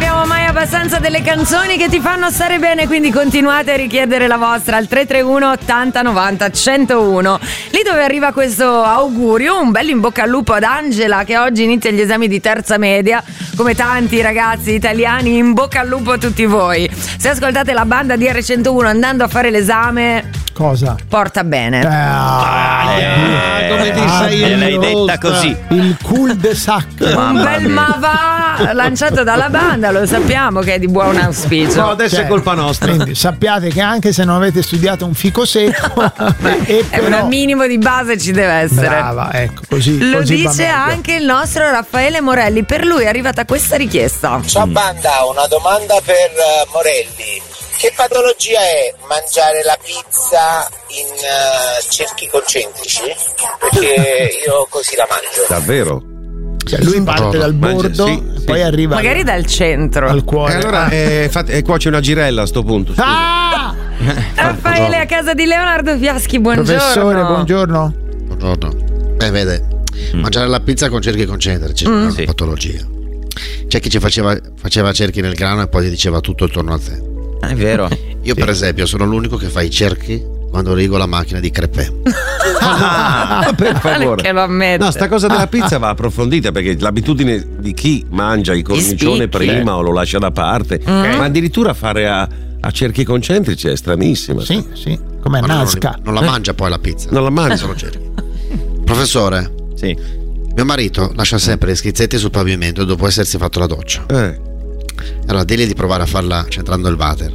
abbiamo mai abbastanza delle canzoni che ti fanno stare bene, quindi continuate a richiedere la vostra al 331 80 90 101. Lì dove arriva questo augurio, un bel in bocca al lupo ad Angela che oggi inizia gli esami di terza media, come tanti ragazzi italiani, in bocca al lupo a tutti voi. Se ascoltate la banda di R101 andando a fare l'esame, cosa? Porta bene. Come ti sei l'hai detta così. Il cul de sac. Un bel ma va lanciato dalla banda, lo sappiamo che è di buon auspicio. No, adesso è colpa nostra. Quindi sappiate che anche se non avete studiato un fico secco, un minimo di base ci deve essere. Brava, ecco, così. Lo così dice anche il nostro Raffaele Morelli. Per lui è arrivata questa richiesta. Ciao banda, una domanda per Morelli. Che patologia è mangiare la pizza in cerchi concentrici? Perché io così la mangio. Davvero? Cioè lui parte dal bordo, poi arriva magari dal centro al cuore. Allora cuoce una girella a sto punto. Raffaele a casa di Leonardo Fiaschi, buongiorno. Professore, buongiorno. Buongiorno. Vede, mangiare la pizza con cerchi concentrici è una patologia. C'è chi ci faceva cerchi nel grano e poi ti diceva tutto attorno a te. È vero. Io per esempio sono l'unico che fa i cerchi quando rigo la macchina di crepè. Per favore. Che lo ammette. No, sta cosa della pizza va approfondita, perché l'abitudine di chi mangia il cornicione prima o lo lascia da parte, ma addirittura fare a cerchi concentrici è stranissima. Sì, come Nazca. Non la mangia poi la pizza. Non la mangia. Solo cerchi. Professore. Sì. Mio marito lascia sempre gli schizzetti sul pavimento dopo essersi fatto la doccia. Allora digli di provare a farla centrando il water.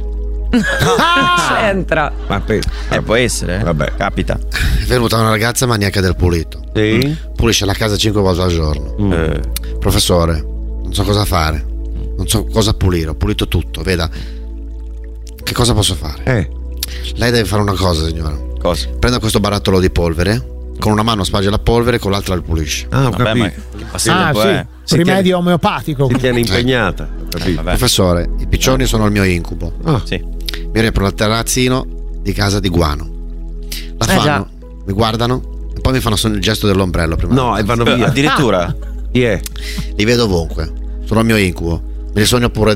C'entra. Può essere, vabbè, capita. È venuta una ragazza maniaca del pulito. Pulisce la casa 5 volte al giorno. Professore, non so cosa fare, non so cosa pulire, ho pulito tutto, veda. Che cosa posso fare? Lei deve fare una cosa, signora. Cosa? Prenda questo barattolo di polvere, con una mano sparge la polvere, con l'altra la pulisce. Ho capito. Ma che passaggio è? Rimedio omeopatico. Si tiene impegnata. Professore, i piccioni sono il mio incubo. Mi riaprono il terrazzino di casa di guano. La fanno, mi guardano e poi mi fanno il gesto dell'ombrello prima. No, e vanno via. Addirittura? Li vedo ovunque. Sono il mio incubo. Me li sogno pure